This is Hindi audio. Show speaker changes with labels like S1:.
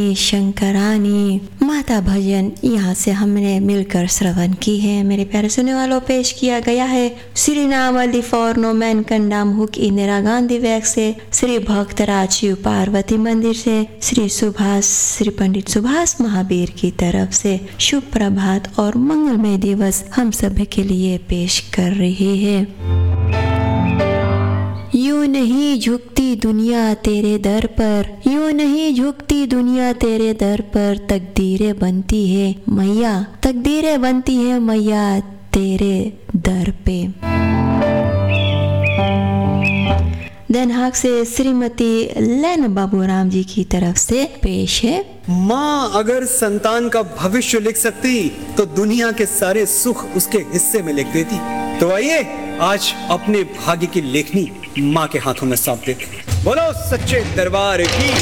S1: शंकरानी माता भजन यहाँ से हमने मिलकर श्रवण की है। मेरे प्यारे सुनने वालों, पेश किया गया है Shri Navali for no man कंडाम hook Indira Gandhi वैक से, श्री भक्तराज शिव पार्वती मंदिर से, श्री पंडित सुभाष महावीर की तरफ से शुभ प्रभात और मंगलमय दिवस हम सभी के लिए पेश कर रही है। यूं नहीं झुकती दुनिया तेरे दर पर, यूं नहीं झुकती दुनिया तेरे दर पर, तकदीरें बनती है मैया, तकदीरें बनती है मैया तेरे दर पे। देन हाक से श्रीमती लेन बाबूराम जी की तरफ से पेश है।
S2: माँ अगर संतान का भविष्य लिख सकती तो दुनिया के सारे सुख उसके हिस्से में लिख देती। तो आइए आज अपने भाग्य की लेखनी माँ के हाथों में सौंप देते। बोलो सच्चे दरबार की।